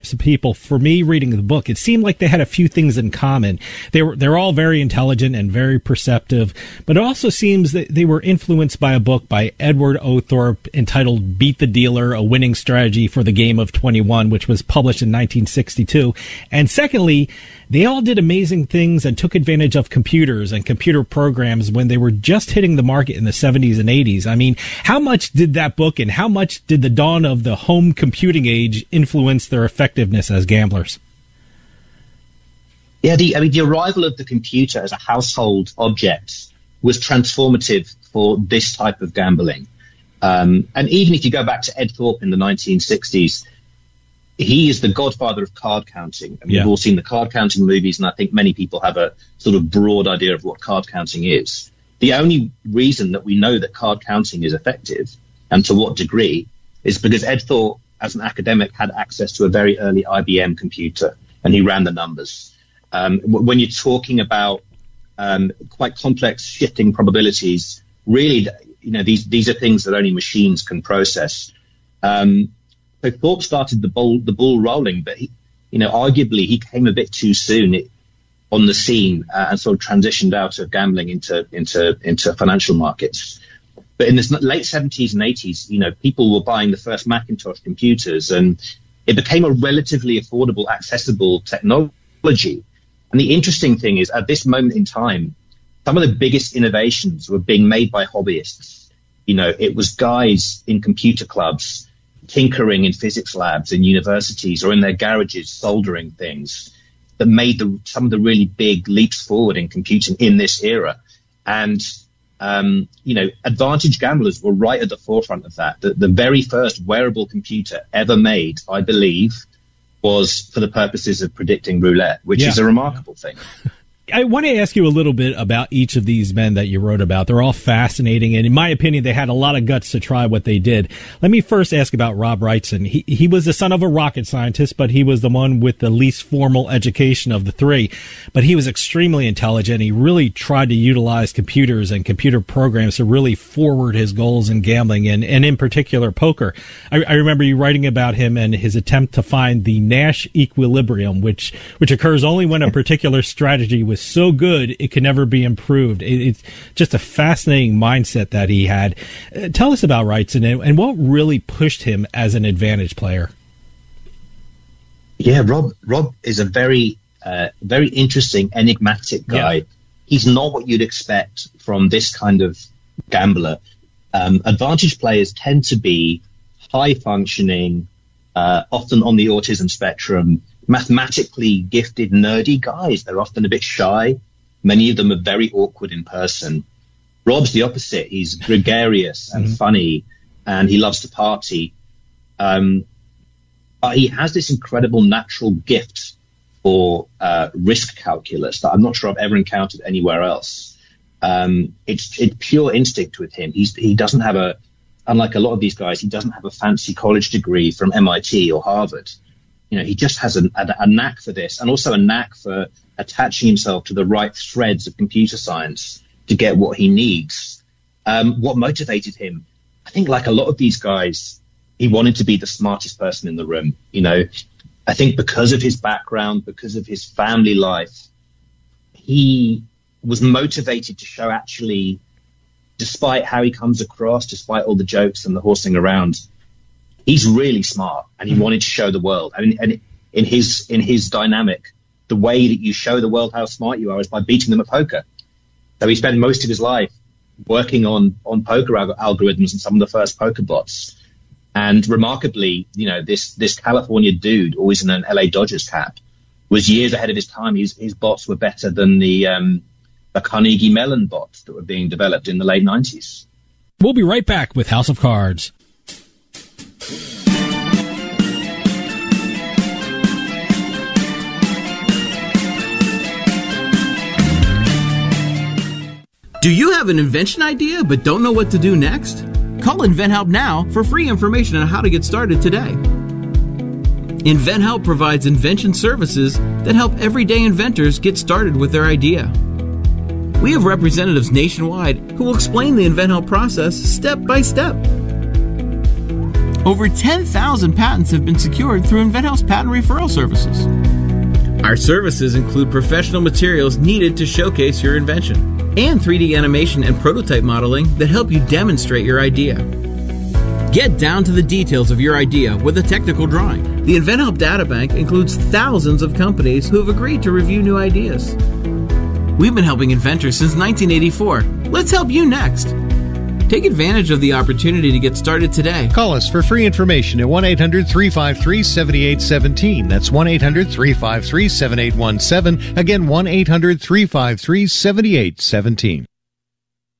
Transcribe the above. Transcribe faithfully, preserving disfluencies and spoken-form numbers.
people, for me reading the book, it seemed like they had a few things in common. They were they're all very intelligent and very perceptive, but it also seems that they were influenced by a book by Edward Othorp entitled Beat the Dealer, A Winning Strategy for the Game of twenty-one, which was published in nineteen sixty-two. And secondly, they all did amazing things and took advantage of computers and computer programs when they were just hitting the market in the seventies and eighties. I mean, how much did that book and how much did the dawn of the home computing age influence their effectiveness as gamblers? Yeah, the, I mean, the arrival of the computer as a household object was transformative for this type of gambling. Um, and even if you go back to Ed Thorpe in the nineteen sixties, he is the godfather of card counting. I mean, yeah. We've all seen the card counting movies, and I think many people have a sort of broad idea of what card counting is. The only reason that we know that card counting is effective, and to what degree, is because Ed Thorpe, as an academic, had access to a very early I B M computer, and he ran the numbers. Um, when you're talking about um, quite complex shifting probabilities, really, you know, these these are things that only machines can process. Um, So Thorpe started the ball, the ball rolling, but he, you know, arguably he came a bit too soon it, on the scene uh, and sort of transitioned out of gambling into into into financial markets. But in the late seventies and eighties, you know, people were buying the first Macintosh computers, and it became a relatively affordable, accessible technology. And the interesting thing is, at this moment in time, some of the biggest innovations were being made by hobbyists. You know, it was guys in computer clubs tinkering in physics labs in universities or in their garages soldering things that made the, some of the really big leaps forward in computing in this era. And, um, you know, advantage gamblers were right at the forefront of that. The, the very first wearable computer ever made, I believe, was for the purposes of predicting roulette, which yeah. is a remarkable thing. I want to ask you a little bit about each of these men that you wrote about. They're all fascinating, and in my opinion, they had a lot of guts to try what they did. Let me first ask about Rob Wrightson. He he was the son of a rocket scientist, but he was the one with the least formal education of the three. But he was extremely intelligent. He really tried to utilize computers and computer programs to really forward his goals in gambling, and, and in particular, poker. I, I remember you writing about him and his attempt to find the Nash equilibrium, which which occurs only when a particular strategy was so good it could never be improved. It, it's just a fascinating mindset that he had. Uh, tell us about Wrightson and, and what really pushed him as an advantage player. Yeah, Rob Rob is a very, uh, very interesting, enigmatic guy. Yeah. He's not what you'd expect from this kind of gambler. Um, advantage players tend to be high-functioning, uh, often on the autism spectrum, mathematically gifted, nerdy guys. They're often a bit shy. Many of them are very awkward in person. Rob's the opposite. He's gregarious and mm-hmm. funny, and he loves to party. Um, but he has this incredible natural gift for uh, risk calculus that I'm not sure I've ever encountered anywhere else. Um, it's, it's pure instinct with him. He's, he doesn't have a, unlike a lot of these guys, he doesn't have a fancy college degree from M I T or Harvard. You know, he just has a, a, a knack for this, and also a knack for attaching himself to the right threads of computer science to get what he needs. Um, what motivated him? I think, like a lot of these guys, he wanted to be the smartest person in the room. You know, I think because of his background, because of his family life, he was motivated to show actually, despite how he comes across, despite all the jokes and the horsing around, he's really smart, and he wanted to show the world. I mean, and in his in his dynamic, the way that you show the world how smart you are is by beating them at poker. So he spent most of his life working on on poker al- algorithms and some of the first poker bots. And remarkably, you know, this this California dude, always in an L A Dodgers cap, was years ahead of his time. His his bots were better than the um, the Carnegie Mellon bots that were being developed in the late nineties. We'll be right back with House of Cards. Do you have an invention idea but don't know what to do next? Call InventHelp now for free information on how to get started today. InventHelp provides invention services that help everyday inventors get started with their idea. We have representatives nationwide who will explain the InventHelp process step by step. Over ten thousand patents have been secured through InventHelp's patent referral services. Our services include professional materials needed to showcase your invention and three D animation and prototype modeling that help you demonstrate your idea. Get down to the details of your idea with a technical drawing. The InventHelp Databank includes thousands of companies who have agreed to review new ideas. We've been helping inventors since nineteen eighty-four. Let's help you next. Take advantage of the opportunity to get started today. Call us for free information at one eight hundred, three five three, seven eight one seven. That's one eight hundred, three five three, seven eight one seven. Again, one eight hundred, three five three, seven eight one seven.